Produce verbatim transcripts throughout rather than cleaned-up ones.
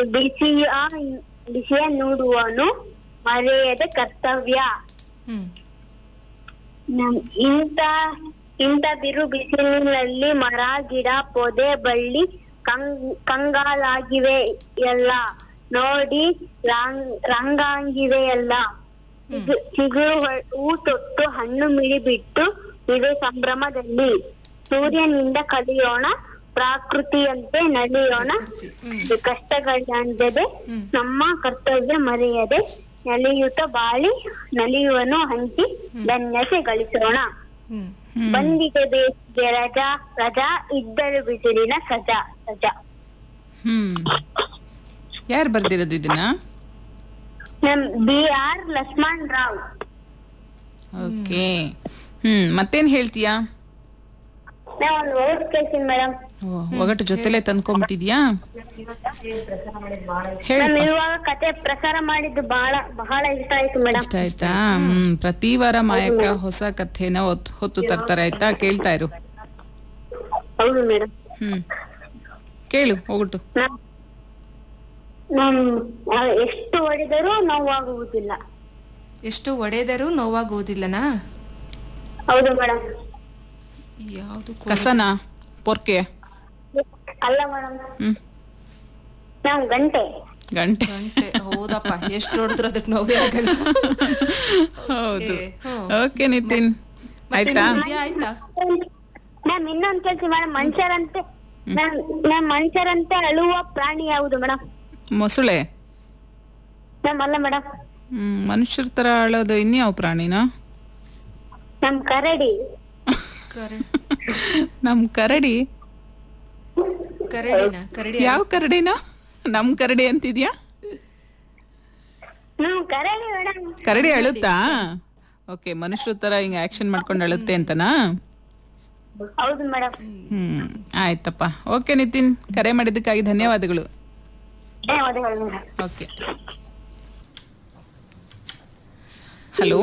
ಬಿಸಿಯ ಬಿಸಿಯ ನೋಡುವನು ಮರೆಯದ ಕರ್ತವ್ಯ. ಹ್ಮ್ ನಮ್- ಇಂಥ ಇಂಥ ಬಿರು ಬಿಸಿಲಿನಲ್ಲಿ ಮರ ಗಿಡ ಪೊದೆ ಬಳ್ಳಿ ಕಂಗ್ ಕಂಗಾಲಾಗಿವೆ ಎಲ್ಲ ನೋಡಿ ರಂಗ್ ರಂಗಾಂಗಿವೆ ಎಲ್ಲ. ಚಿಗು- ಚಿಗುರು ಹೊ- ಹೂ ತೊಟ್ಟು ಹಣ್ಣು ಮಿಡಿ ಬಿಟ್ಟು ಇವೆ ಸಂಭ್ರಮದಲ್ಲಿ. ಸೂರ್ಯನಿಂದ ಕಲಿಯೋಣ ಪ್ರಕೃತಿಯಂತೆ ನಲಿಯೋಣ. ಕಷ್ಟಗಳಂದದೆ ನಮ್ಮ ಕರ್ತವ್ಯ ಮರೆಯದೆ ನಲಿಯುತ್ತ ಬಾಳಿ ನಲಿಯುವನು ಹಂಚಿ ಧನ್ಯತೆ ಗಳಿಸೋಣ. ಹ್ಮ್ ಬಂದಿದೆ ಬೇಸಿಗೆ ರಜಾ ರಜಾ ಇದ್ದರು ಬಿಸಿಲಿನ ಸಜಾ ಸಜಾ. ಹ್ಮ್ ಯಾರು ಬರ್ದಿರೋದು ಇದನ್ನ? ನಮ್ B R Lakshman Rao. Okay. ಹ್ಮ್ ಮತ್ತೇನ್ ಹೇಳ್ತೀಯಾ? ನಾ ಒಂದು ಓದ್ ಕೇಳ್ತೀನಿ ಮೇಡಮ್. ಓ, ಒಗಟು ಜೊತೆಲೆ ತಂದ್ಕೊಂಡ್ಬಿಟ್ಟಿದ್ಯಾ? ಹೇಳ. ನಮ್ ಇರುವಾಗ ಕತೆ ಪ್ರಸಾರ ಮಾಡಿದ್ದು ಬಹಳ ಬಹಳ ಇಷ್ಟ ಆಯ್ತು ಮೇಡಮ್. ಇಷ್ಟ ಆಯ್ತಾ? ಹ್ಮ್ ಪ್ರತಿ ವಾರ ಮಾಯಕ್ಕ ಹೊಸ ಕಥೆನ ಹೊತ್- ಹೊತ್ತು ತರ್ತಾರೆ ಆಯ್ತಾ? ಕೇಳ್ತಾ ಇರು. ಹೌದು ಮೇಡಮ್. ಹ್ಮ್ ಕೇಳು ಒಗಟು. ನಮ್ ಎಷ್ಟು ಹೊಡೆದರೂ ನೋವಾಗುವುದಿಲ್ಲ. ಎಷ್ಟು ಒಡೆದರೂ ನೋವಾಗುವುದಿಲ್ಲನಾ? ಹೌದು ಮೇಡಮ್. ಯಾವುದು ಕಸನಾ? ಪೊರ್ಕೆ? ಅಲ್ಲ ಮೇಡಮ್, ಹ್ಮ್ ನಮ್ ಗಂಟೆ. ಗಂಟೆ. ಗಂಟೆ. ಹೌದಪ್ಪ, ಎಷ್ಟು ಹೊಡೆದ್ರು ಅದಕ್ಕೆ ನೋವೇ ಆಗಲ್ಲ. ಹೌದು. ಹ್ಮ್. ಓಕೆ ನಿತಿನ್, ಮತ್ತೆ ಆಯ್ತಾ? ನಿಮ್ಗೆ ಆಯ್ತಾ? ಮ್ಯಾಮ್ ಇನ್ನೊಂದ್ ಕೇಳ್ತೀನಿ ಮೇಡಮ್. ಮನುಷ್ಯರಂತೆ ನಮ್ ನಮ್ ಮನುಷ್ಯರಂತೆ ಅಳುವ ಪ್ರಾಣಿ ಯಾವುದು ಮೇಡಮ್? ಮೊಸಳೆ? ಮ್ಯಾಮ್ ಅಲ್ಲ ಮೇಡಮ್, ಹ್ಮ್ ಮನುಷ್ಯರ ತರ ಅಳೋದು ಇನ್ಯಾವ ಪ್ರಾಣಿನ? ನಮ್ ಕರಡಿ. ಕರಡಿ. ನಮ್ ಕರಡಿ? ಕರಡಿನ ಕರಡಿ ಯಾವ ಕರಡಿನ? ನಮ್ ಕರಡಿ ಅಂತಿದ್ಯಾ? ನಮ್ ಕರಡಿ ಮೇಡಮ್. ಕರಡಿ ಅಳುತ್ತಾ? ಓಕೆ, ಮನುಷ್ಯರ ತರ ಹಿಂಗ ಆಕ್ಷನ್ ಮಾಡ್ಕೊಂಡು ಅಳುತ್ತೆ ಅಂತನಾ? ಹೌದು ಮೇಡಮ್. ಹ್ಮ್ ಆಯ್ತಪ್ಪ. ಓಕೆ ನಿತಿನ್, ಕರೆ ಮಾಡಿದ್ದಕ್ಕಾಗಿ ಧನ್ಯವಾದಗಳು. ಧನ್ಯವಾದಗಳು ಮೇಡಮ್. ಓಕೆ. ಹಲೋ.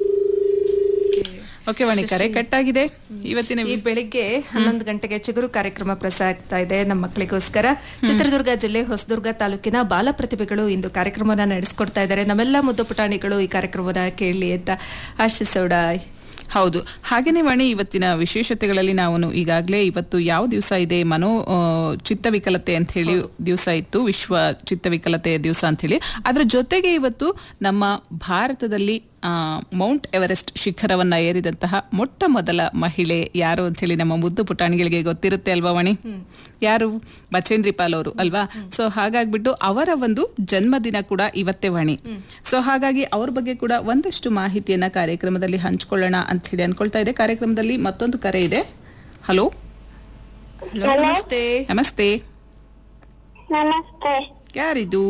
ಓಕೆ ವಾಣಿ, ಕರೆ ಕಟ್ ಆಗಿದೆ. ಇವತ್ತಿನ ಈ ಬೆಳಿಗ್ಗೆ ಹನ್ನೊಂದು ಗಂಟೆಗೆ ಚಿಗುರು ಕಾರ್ಯಕ್ರಮ ಪ್ರಸಾರ ಆಗ್ತಾ ಇದೆ ನಮ್ಮ ಮಕ್ಕಳಿಗೋಸ್ಕರ. ಚಿತ್ರದುರ್ಗ ಜಿಲ್ಲೆ ಹೊಸದುರ್ಗ ತಾಲೂಕಿನ ಬಾಲ ಪ್ರತಿಭೆಗಳು ಇಂದು ಕಾರ್ಯಕ್ರಮವನ್ನ ನಡೆಸ್ಕೊಡ್ತಾ ಇದ್ದಾರೆ. ನಮ್ಮೆಲ್ಲ ಮುದ್ದು ಪುಟಾಣಿಗಳು ಈ ಕಾರ್ಯಕ್ರಮವನ್ನ ಕೇಳಲಿ ಅಂತ ಆಶಿಸೋಣ. ಹೌದು. ಹಾಗೇನೆ ವಾಣಿ, ಇವತ್ತಿನ ವಿಶೇಷತೆಗಳಲ್ಲಿ ನಾವು ಈಗಾಗಲೇ ಇವತ್ತು ಯಾವ ದಿವಸ ಇದೆ, ಮನೋ ಆ, ಚಿತ್ತವಿಕಲತೆ ಅಂತ ಹೇಳಿ ದಿವಸ ಇತ್ತು, ವಿಶ್ವ ಚಿತ್ತವಿಕಲತೆಯ ದಿವಸ ಅಂತ ಹೇಳಿ. ಅದರ ಜೊತೆಗೆ ಇವತ್ತು ನಮ್ಮ ಭಾರತದಲ್ಲಿ ಆ, ಮೌಂಟ್ ಎವರೆಸ್ಟ್ ಶಿಖರವನ್ನ ಏರಿದಂತಹ ಮೊಟ್ಟ ಮೊದಲ ಮಹಿಳೆ ಯಾರು ಅಂತ ಹೇಳಿ ನಮ್ಮ ಮುದ್ದು ಪುಟಾಣಿಗಳಿಗೆ ಗೊತ್ತಿರುತ್ತೆ ಅಲ್ವಾ ವಾಣಿ? ಯಾರು? ಬಚೇಂದ್ರಿ ಪಾಲ್ ಅವರು ಅಲ್ವಾ? ಸೊ ಹಾಗಾಗ್ಬಿಟ್ಟು ಅವರ ಒಂದು ಜನ್ಮದಿನ ಕೂಡ ಇವತ್ತೇ ವಾಣಿ. ಸೊ ಹಾಗಾಗಿ ಅವ್ರ ಬಗ್ಗೆ ಕೂಡ ಒಂದಷ್ಟು ಮಾಹಿತಿಯನ್ನ ಕಾರ್ಯಕ್ರಮದಲ್ಲಿ ಹಂಚ್ಕೊಳ್ಳೋಣ ಅಂತ ಹೇಳಿ ಅನ್ಕೊಳ್ತಾ ಇದೆ. ಕಾರ್ಯಕ್ರಮದಲ್ಲಿ ಮತ್ತೊಂದು ಕರೆ ಇದೆ. ಹಲೋ. ಹಲೋ, ನಮಸ್ತೆ. ನಮಸ್ತೆ. ನಮಸ್ತೆ. ಯಾರಿದು?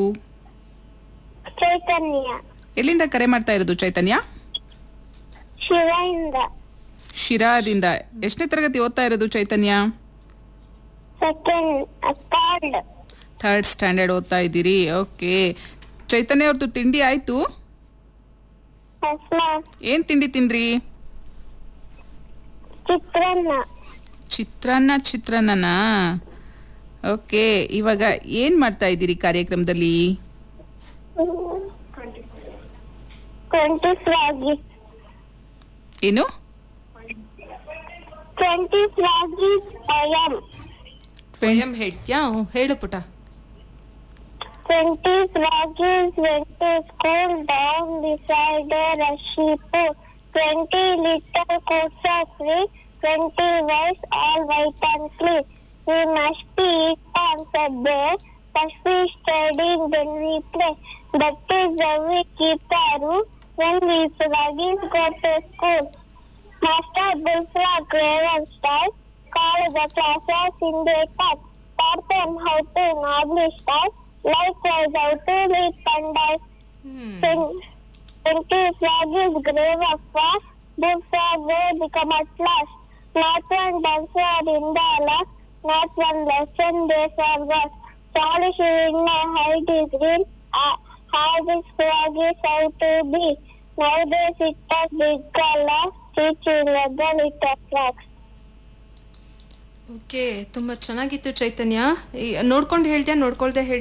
ಚೈತನ್ಯ. ಎಲ್ಲಿಂದ ಕರೆ ಮಾಡ್ತಾ ಇರೋದು ಚೈತನ್ಯ? ಶಿವೆಯಿಂದ. ಶಿರಾದಿಂದ. ಎಷ್ಟನೇ ತರಗತಿ ಓದ್ತಾ ಇರೋದು ಚೈತನ್ಯ? Second third. ಥರ್ಡ್ ಸ್ಟ್ಯಾಂಡರ್ಡ್ ಓದ್ತಾ ಇದ್ದೀರಿ. ಓಕೆ. ಚೈತನ್ಯ ಅವ್ರದ್ದು ತಿಂಡಿ ಆಯ್ತು? Yes ma'am. ಏನ್ ತಿಂಡಿ ತಿಂದ್ರಿ? ಚಿತ್ರಾನ್ನ. ಚಿತ್ರಾನ್ನ. ಚಿತ್ರಾನ್ನನಾ? ಓಕೆ. ಇವಾಗ ಏನ್ ಮಾಡ್ತಾ ಇದ್ದೀರಿ ಕಾರ್ಯಕ್ರಮದಲ್ಲಿ? ಟ್ವೆಂಟಿ ಫ್ರಾಗಿ. ಏನು? ಟ್ವೆಂಟಿ ಫ್ರಾಗಿ ಪಯಂ. ಸ್ವಯಂ ಹೇಳ್ತ್ಯಾ? ಹ್ಮ್, ಹೇಳು ಪುಟ. Twenty froggies went to school down beside a rushy pool. Twenty little coats of free, twenty wise all white and clean. We must be on said they, first we study, then we play. That is how we keep our rule when we froggies go to school. Master Bullfrog grave and style, call the classes in their touch. Taught them how to nobly style. Likewise, how to lead pandas. Twenty froggies grave of fast, bullfrog will become at last. Not one dancer in the last, not one lesson they forgot. Charlie showing my height is green, uh, how this frog is how to be. Now they sit as big color, teaching the little frogs. Okay, ತುಂಬಾ ಚೆನ್ನಾಗಿತ್ತು ಚೈತನ್ಯ. ಈ- ನೋಡ್ಕೊಂಡು ಹೇಳ್ತೀಯಾ? ನೋಡ್ಕೊಳ್ದೆ ಹೇಳ್ತೀಯಾ?